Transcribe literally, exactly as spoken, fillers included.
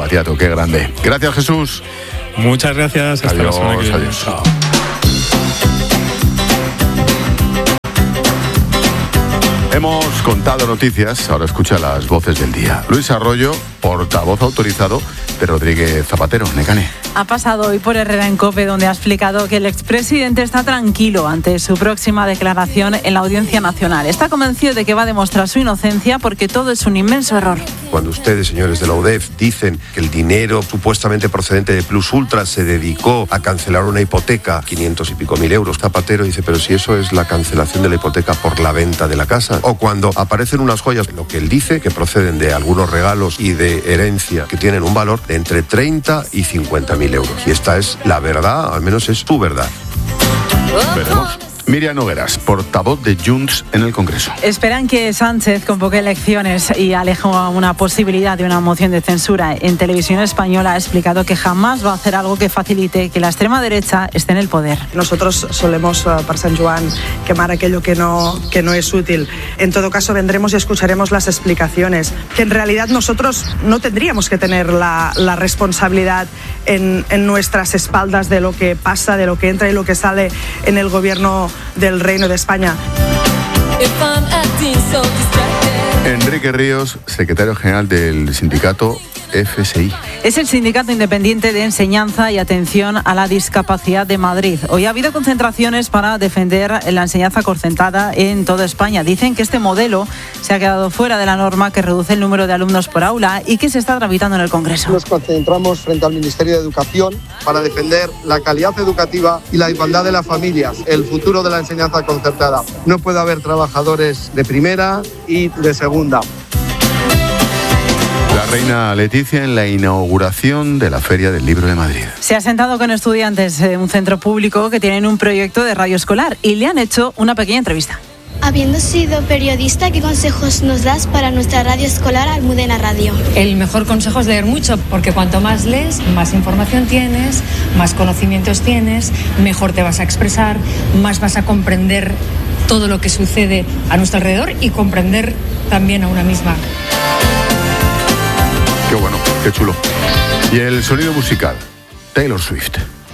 Batiato, qué grande. Gracias, Jesús. Muchas gracias. Hasta adiós, la semana que viene. Adiós. Chao. Hemos contado noticias, ahora escucha las voces del día. Luis Arroyo, portavoz autorizado de Rodríguez Zapatero. Nekane. Ha pasado hoy por Herrera en COPE, donde ha explicado que el expresidente está tranquilo ante su próxima declaración en la Audiencia Nacional. Está convencido de que va a demostrar su inocencia porque todo es un inmenso error. Cuando ustedes, señores de la U D E F, dicen que el dinero supuestamente procedente de Plus Ultra se dedicó a cancelar una hipoteca, quinientos y pico mil euros, Zapatero dice, pero si eso es la cancelación de la hipoteca por la venta de la casa. O cuando aparecen unas joyas, lo que él dice, que proceden de algunos regalos y de herencia que tienen un valor de entre treinta y cincuenta mil euros. Y esta es la verdad, al menos es su verdad. Veremos. Miriam Nogueras, portavoz de Junts en el Congreso. Esperan que Sánchez convoque elecciones y aleje una posibilidad de una moción de censura. En Televisión Española ha explicado que jamás va a hacer algo que facilite que la extrema derecha esté en el poder. Nosotros solemos, para San Juan, quemar aquello que no, que no es útil. En todo caso, vendremos y escucharemos las explicaciones. Que en realidad nosotros no tendríamos que tener la, la responsabilidad en, en nuestras espaldas de lo que pasa, de lo que entra y lo que sale en el gobierno del Reino de España. Enrique Ríos, secretario general del sindicato F S I. Es el Sindicato Independiente de Enseñanza y Atención a la Discapacidad de Madrid. Hoy ha habido concentraciones para defender la enseñanza concertada en toda España. Dicen que este modelo se ha quedado fuera de la norma que reduce el número de alumnos por aula y que se está tramitando en el Congreso. Nos concentramos frente al Ministerio de Educación para defender la calidad educativa y la igualdad de las familias, el futuro de la enseñanza concertada. No puede haber trabajadores de primera y de segunda. La reina Leticia en la inauguración de la Feria del Libro de Madrid. Se ha sentado con estudiantes de un centro público que tienen un proyecto de radio escolar y le han hecho una pequeña entrevista. Habiendo sido periodista, ¿qué consejos nos das para nuestra radio escolar Almudena Radio? El mejor consejo es leer mucho, porque cuanto más lees, más información tienes, más conocimientos tienes, mejor te vas a expresar, más vas a comprender todo lo que sucede a nuestro alrededor y comprender también a una misma. Qué bueno, qué chulo. Y el sonido musical, Taylor Swift.